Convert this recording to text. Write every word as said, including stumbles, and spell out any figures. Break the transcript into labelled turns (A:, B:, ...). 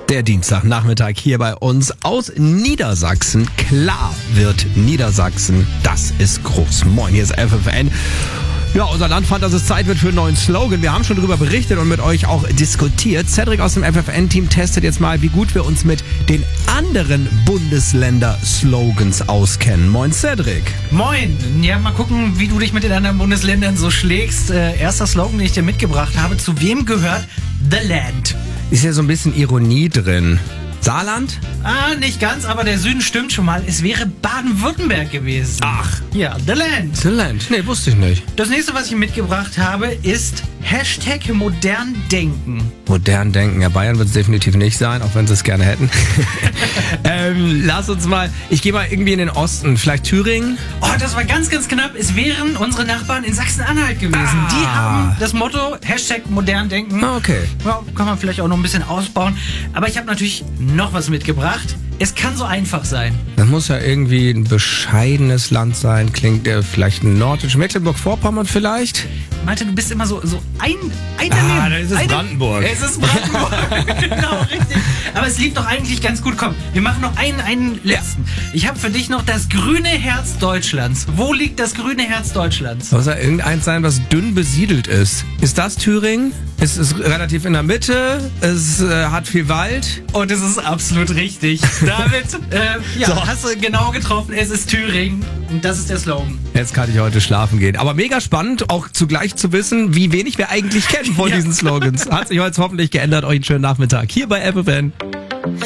A: Der Dienstagnachmittag hier bei uns aus Niedersachsen. Klar wird Niedersachsen, das ist groß. Moin, hier ist F F N. Ja, unser Land fand, dass es Zeit wird für einen neuen Slogan. Wir haben schon darüber berichtet und mit euch auch diskutiert. Cedric aus dem F F N-Team testet jetzt mal, wie gut wir uns mit den anderen Bundesländer-Slogans auskennen. Moin, Cedric.
B: Moin. Ja, mal gucken, wie du dich mit den anderen Bundesländern so schlägst. Äh, erster Slogan, den ich dir mitgebracht habe. Zu wem gehört The Land?
A: Ist ja so ein bisschen Ironie drin. Saarland?
B: Ah, nicht ganz, aber der Süden stimmt schon mal. Es wäre Baden-Württemberg gewesen.
A: Ach.
B: Ja, The Land.
A: The Land. Nee, wusste ich nicht.
B: Das nächste, was ich mitgebracht habe, ist Hashtag modern denken.
A: Modern denken. Ja, Bayern wird es definitiv nicht sein, auch wenn sie es gerne hätten. ähm, lass uns mal, ich gehe mal irgendwie in den Osten, vielleicht Thüringen.
B: Oh, das war ganz, ganz knapp. Es wären unsere Nachbarn in Sachsen-Anhalt gewesen.
A: Ah.
B: Die haben das Motto Hashtag modern denken.
A: Ah, okay.
B: Ja, kann man vielleicht auch noch ein bisschen ausbauen. Aber ich habe natürlich noch was mitgebracht. Es kann so einfach sein.
A: Das muss ja irgendwie ein bescheidenes Land sein. Klingt ja vielleicht nordisch. Mecklenburg-Vorpommern vielleicht?
B: Malte, du bist immer so, so ein, ein
A: Ah,
B: daneben.
A: dann ist es
B: Ein-
A: Brandenburg.
B: Es ist Brandenburg. Genau, richtig. Aber es lief doch eigentlich ganz gut. Komm, wir machen noch einen, einen letzten. Ich habe für dich noch das grüne Herz Deutschlands. Wo liegt das grüne Herz Deutschlands?
A: Muss ja irgendeins sein, was dünn besiedelt ist. Ist das Thüringen? Es ist relativ in der Mitte. Es äh, hat viel Wald.
B: Und es ist absolut richtig. David, äh, ja,
A: So.
B: hast du genau getroffen. Es ist Thüringen. Und das ist der Slogan.
A: Jetzt kann ich heute schlafen gehen. Aber mega spannend, auch zugleich zu wissen, wie wenig wir eigentlich kennen von
B: Ja.
A: diesen Slogans. Hat sich heute hoffentlich geändert. Euch einen schönen Nachmittag hier bei F F N.